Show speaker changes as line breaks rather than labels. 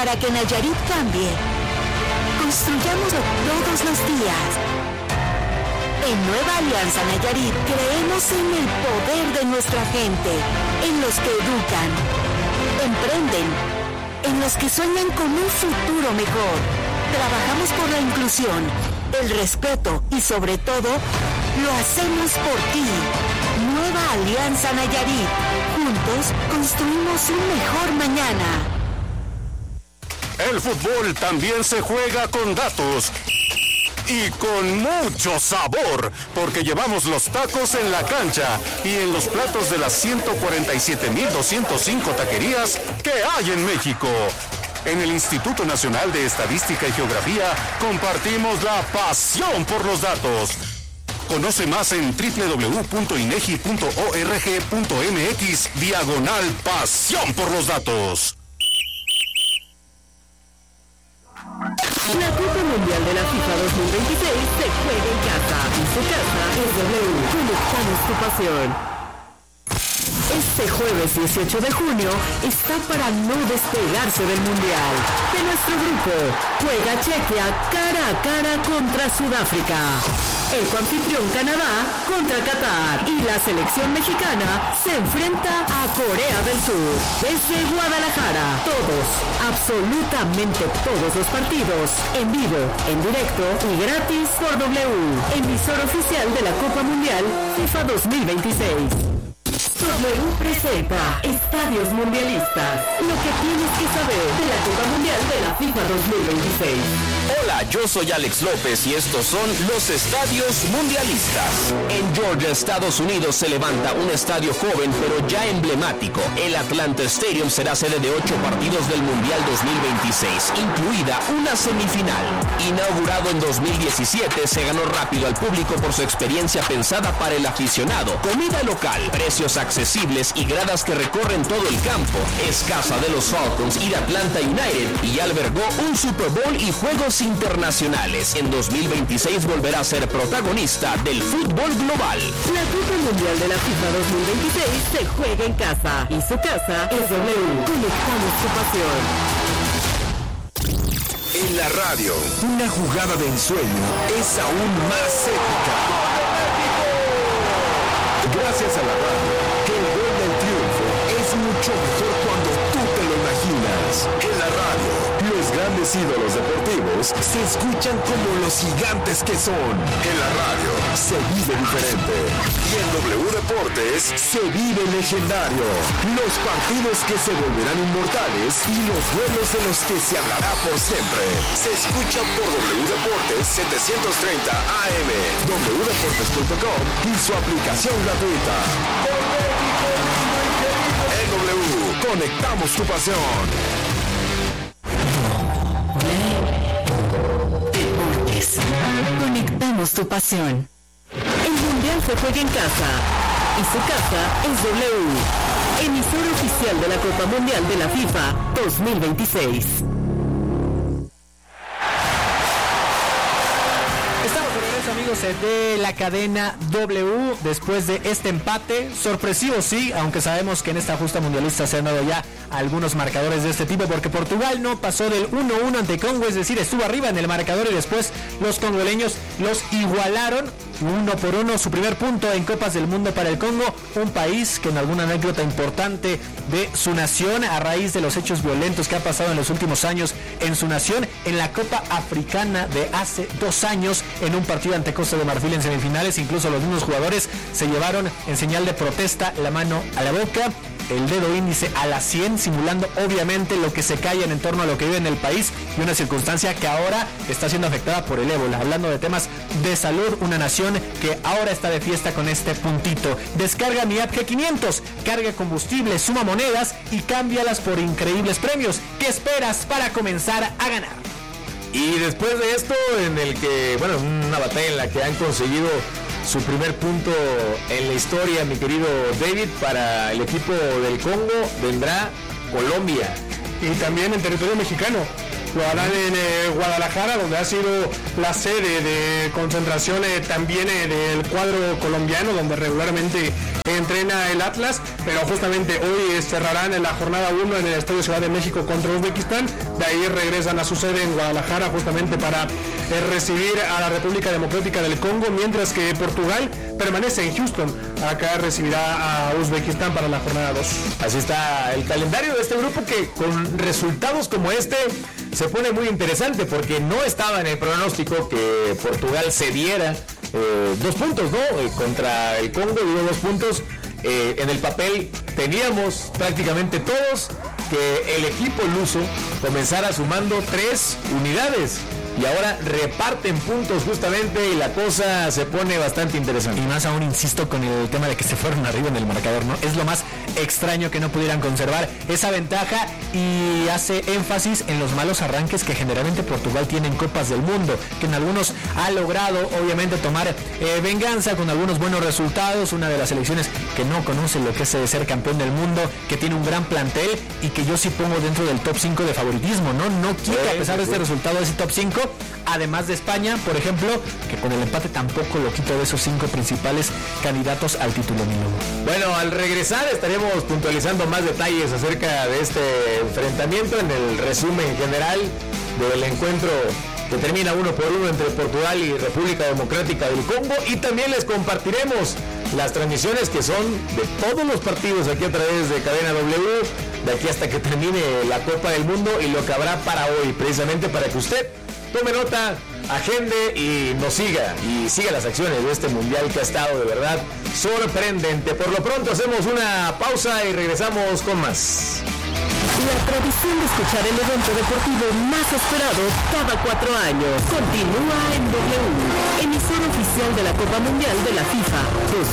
para que Nayarit cambie. Construyamos todos los días. En Nueva Alianza Nayarit creemos en el poder de nuestra gente, en los que educan, emprenden, en los que sueñan con un futuro mejor. Trabajamos por la inclusión, el respeto y sobre todo, lo hacemos por ti. Nueva Alianza Nayarit. Juntos construimos un mejor mañana.
El fútbol también se juega con datos. Y con mucho sabor, porque llevamos los tacos en la cancha y en los platos de las 147,205 taquerías que hay en México. En el Instituto Nacional de Estadística y Geografía compartimos la pasión por los datos. Conoce más en www.inegi.org.mx/pasión por los datos.
La Copa Mundial de la FIFA 2026 se juega en casa. Y su casa es W. Conectamos tu pasión. Este jueves 18 de junio está para no despegarse del Mundial. De nuestro grupo, juega Chequia cara a cara contra Sudáfrica. El coanfitrión Canadá contra Qatar. Y la selección mexicana se enfrenta a Corea del Sur. Desde Guadalajara, todos, absolutamente todos los partidos, en vivo, en directo y gratis por W, emisor oficial de la Copa Mundial FIFA 2026. W presenta Estadios Mundialistas. Lo que tienes que saber de la Copa Mundial de la FIFA 2026.
Hola, yo soy Alex López y estos son los Estadios Mundialistas. En Georgia, Estados Unidos, se levanta un estadio joven pero ya emblemático. El Atlanta Stadium será sede de 8 partidos del Mundial 2026, incluida una semifinal. Inaugurado en 2017, se ganó rápido al público por su experiencia pensada para el aficionado. Comida local, precios accesibles y gradas que recorren todo el campo. Es casa de los Falcons y de Atlanta United y albergó un Super Bowl y juegos internacionales. En 2026 volverá a ser protagonista del fútbol global.
La Copa Mundial de la FIFA 2026 se juega en casa y su casa es W. Conectamos tu pasión.
En la radio, una jugada de ensueño es aún más épica. Gracias a la radio, que el gol del triunfo es mucho mejor cuando tú te lo imaginas. En la radio, los grandes ídolos deportivos se escuchan como los gigantes que son. En la radio, se vive diferente. Y en W Deportes, se vive legendario. Los partidos que se volverán inmortales y los duelos en los que se hablará por siempre. Se escuchan por W Deportes 730 AM, wdeportes.com y su aplicación gratuita. En W, conectamos tu pasión.
Deportes. Conectamos tu pasión. El Mundial se juega en casa y su casa es W, emisor oficial de la Copa Mundial de la FIFA 2026.
Amigos de la cadena W, después de este empate sorpresivo, sí, aunque sabemos que en esta justa mundialista se han dado ya algunos marcadores de este tipo, porque Portugal no pasó del 1-1 ante Congo, es decir, estuvo arriba en el marcador y después los congoleños los igualaron 1-1, su primer punto en Copas del Mundo para el Congo, un país que en alguna anécdota importante de su nación, a raíz de los hechos violentos que ha pasado en los últimos años en su nación, en la Copa Africana de hace 2 años, en un partido ante Costa de Marfil en semifinales, incluso los mismos jugadores se llevaron en señal de protesta la mano a la boca, el dedo índice a la 100, simulando obviamente lo que se callan en torno a lo que vive en el país, y una circunstancia que ahora está siendo afectada por el ébola. Hablando de temas de salud, una nación que ahora está de fiesta con este puntito. Descarga mi app G500, carga combustible, suma monedas y cámbialas por increíbles premios. ¿Qué esperas para comenzar a ganar?
Y después de esto, en el que, bueno, una batalla en la que han conseguido su primer punto en la historia, mi querido David, para el equipo del Congo, vendrá Colombia.
Y también en territorio mexicano. Lo harán en Guadalajara, donde ha sido la sede de concentración también del cuadro colombiano, donde regularmente entrena el Atlas, pero justamente hoy cerrarán en la jornada 1 en el Estadio Ciudad de México contra Uzbekistán. De ahí regresan a su sede en Guadalajara justamente para recibir a la República Democrática del Congo, mientras que Portugal permanece en Houston. Acá recibirá a Uzbekistán para la jornada 2.
Así está el calendario de este grupo, que con resultados como este se pone muy interesante, porque no estaba en el pronóstico que Portugal cediera 2 puntos, ¿no? Contra el Congo, digo 2 puntos. En el papel teníamos prácticamente todos que el equipo luso comenzara sumando 3 unidades. Y ahora reparten puntos justamente y la cosa se pone bastante interesante.
Y más aún, insisto, con el tema de que se fueron arriba en el marcador, ¿no? Es lo más extraño que no pudieran conservar esa ventaja, y hace énfasis en los malos arranques que generalmente Portugal tiene en Copas del Mundo, que en algunos ha logrado obviamente tomar venganza con algunos buenos resultados. Una de las selecciones que no conoce lo que es ser campeón del mundo, que tiene un gran plantel y que yo sí pongo dentro del top 5 de favoritismo, ¿no? No quita, a pesar de este resultado, de ese top 5. Además de España, por ejemplo, que con el empate tampoco lo quito de esos 5 principales candidatos al título, Milo.
Bueno, al regresar estaremos puntualizando más detalles acerca de este enfrentamiento en el resumen general del encuentro que termina 1-1 entre Portugal y República Democrática del Congo, y también les compartiremos las transmisiones que son de todos los partidos aquí a través de Cadena W, de aquí hasta que termine la Copa del Mundo, y lo que habrá para hoy, precisamente para que usted tome nota, agende y nos siga, y siga las acciones de este mundial que ha estado de verdad sorprendente. Por lo pronto hacemos una pausa y regresamos con más.
La tradición de escuchar el evento deportivo más esperado cada 4 años continúa en W, emisora oficial de la Copa Mundial de la FIFA